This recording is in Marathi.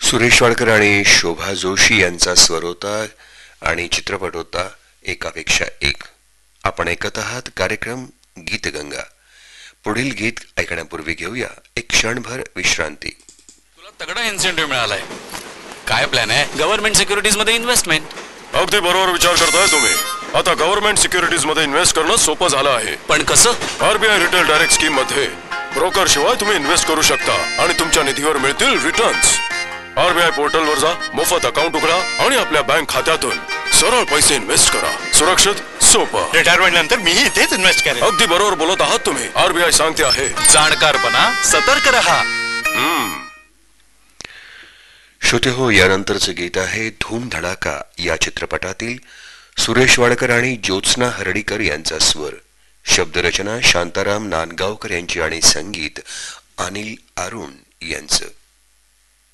सुरेश वाडकर आणि शोभा जोशी यांचा स्वर होता आणि चित्रपट होता एकापेक्षा एक. आपण ऐकत आहात कार्यक्रम गीतगंगा. पुढील गीत ऐकण्यापूर्वी घेऊया एक क्षणभर विश्रांती. तुला तगडा इन्सेंटिव्ह मिळालाय. काय प्लॅन आहे? गव्हर्नमेंट सिक्युरिटीज मध्ये इन्व्हेस्टमेंट. अगदी बरोबर विचार करताय तुम्ही. आता गव्हर्नमेंट सिक्युरिटीज मध्ये इन्व्हेस्ट करणं सोपं झालं आहे. पण कसं? आरबीआय रिटेल डायरेक्ट स्कीम मध्ये ब्रोकर शिवाय तुम्ही इन्व्हेस्ट करू शकता आणि तुमच्या निधीवर मिळतील रिटर्न्स. आरबीआय पोर्टल वर जा, मोफत अकाउंट उघडा आणि आपल्या बँक खात्यातून सरळ पैसे इन्व्हेस्ट करा. सुरक्षित, सोपं. रिटायरमेंट नंतर मीही इथेच इन्व्हेस्ट करेन. अगदी बरोबर बोलत आहात तुम्ही. आरबीआय सांगते आहे, जाणकारपणा, सतर्क रहा. श्रोते हो, यानंतरचं गीत आहे धूम धडाका या चित्रपटातील सुरेश वाडकर आणि ज्योत्स्ना हर्डीकर यांचा स्वर. शब्दरचना शांताराम नांदगावकर यांची आणि संगीत अनिल अरुण यांचं.